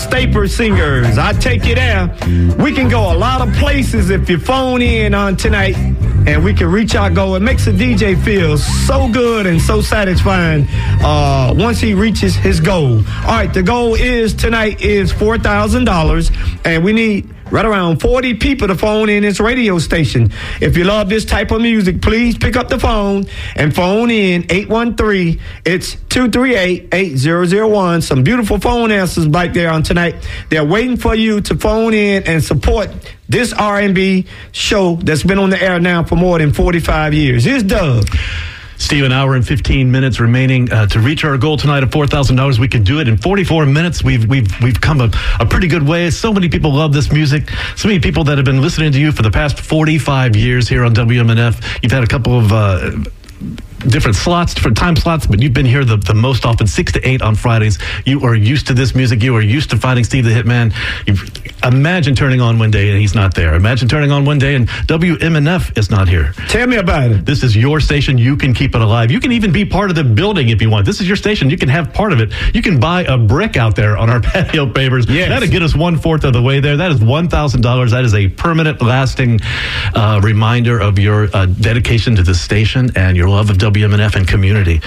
Staple Singers. I take you there. We can go a lot of places if you phone in on tonight, and we can reach our goal. It makes a DJ feel so good and so satisfying once he reaches his goal. All right, the goal is tonight is $4,000, and we need right around 40 people to phone in this radio station. If you love this type of music, please pick up the phone and phone in 813. It's 238-8001. Some beautiful phone answers back there on tonight. They're waiting for you to phone in and support this R&B show that's been on the air now for more than 45 years. Here's Doug. Steve, an hour and 15 minutes remaining to reach our goal tonight of $4,000. We can do it in 44 minutes. We've come a pretty good way. So many people love this music. So many people that have been listening to you for the past 45 years here on WMNF. You've had a couple of different time slots, but you've been here the most often, 6 to 8 on Fridays. You are used to this music. You are used to finding Steve the Hitman. Imagine turning on one day and he's not there. Imagine turning on one day and WMNF is not here. Tell me about it. This is your station. You can keep it alive. You can even be part of the building if you want. This is your station. You can have part of it. You can buy a brick out there on our patio pavers. Yes. That'll get us 1/4 of the way there. That is $1,000. That is a permanent, lasting reminder of your dedication to this station and your love of WMNF and community.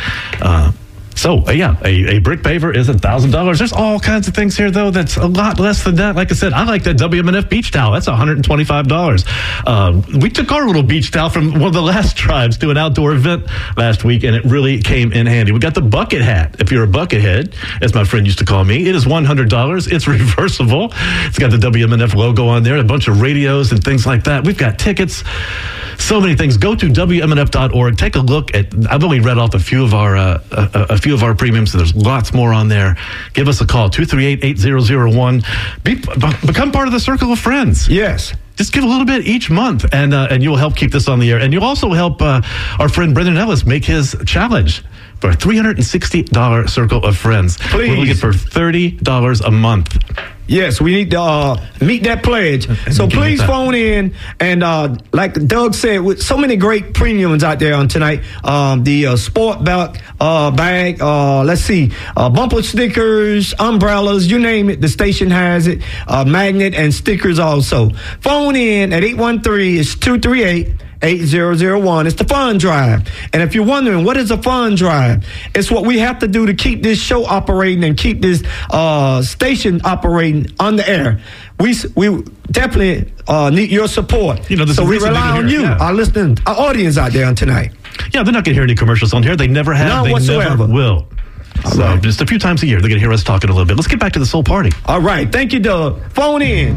A brick paver is $1,000. There's all kinds of things here, though, that's a lot less than that. Like I said, I like that WMNF beach towel. That's $125. We took our little beach towel from one of the last tribes to an outdoor event last week, and it really came in handy. We got the bucket hat. If you're a bucket head, as my friend used to call me, it is $100. It's reversible. It's got the WMNF logo on there, a bunch of radios and things like that. We've got tickets. So many things. Go to WMNF.org. Take a look at. I've only read off a few of our premiums. So there's lots more on there. Give us a call 238-8001. Become part of the circle of friends. Yes. Just give a little bit each month, and you'll help keep this on the air. And you'll also help our friend Brendan Ellis make his challenge for a $360 circle of friends. Please. We're looking for $30 a month. Yes, we need to meet that pledge. So please phone in. And like Doug said, with so many great premiums out there on tonight, the sport bag, let's see, bumper stickers, umbrellas, you name it, the station has it, magnet and stickers also. Phone in at 813, it's 238-8001. It's the fund drive. And if you're wondering, what is a fund drive? It's what we have to do to keep this show operating and keep this station operating on the air. We definitely need your support. So we rely on you, our listening, our audience out there on tonight. Yeah, they're not going to hear any commercials on here. They never have. None they whatsoever. Never will. So right. Just a few times a year, they're going to hear us talking a little bit. Let's get back to the soul party. All right. Thank you, Doug. Phone in.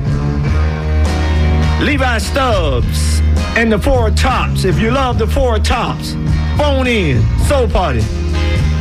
Levi Stubbs and the Four Tops. If you love the Four Tops, phone in. Soul Party.